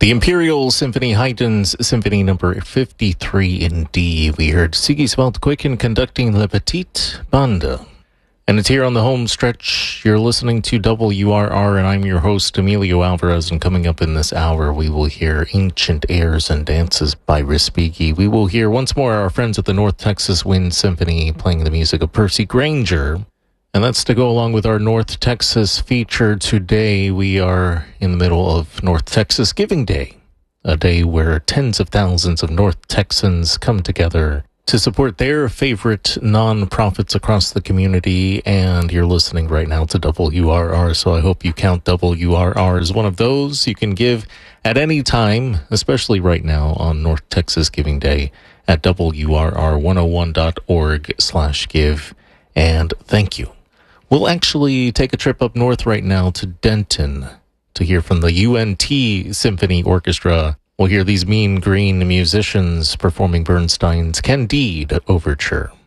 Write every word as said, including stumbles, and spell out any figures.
The Imperial Symphony, Haydn's Symphony number fifty-three in D. We heard Sigismund Quicken conducting Le Petite Bande. And it's here on the home stretch. You're listening to W R R, and I'm your host, Emilio Alvarez. And coming up in this hour, we will hear Ancient Airs and Dances by Respighi. We will hear once more our friends at the North Texas Wind Symphony playing the music of Percy Grainger. And that's to go along with our North Texas feature today. We are in the middle of North Texas Giving Day, a day where tens of thousands of North Texans come together to support their favorite nonprofits across the community. And you're listening right now to W R R, so I hope you count W R R as one of those. You can give at any time, especially right now on North Texas Giving Day at W R R one oh one dot org slash give. And thank you. We'll actually take a trip up north right now to Denton to hear from the U N T Symphony Orchestra. We'll hear these Mean Green musicians performing Bernstein's Candide Overture.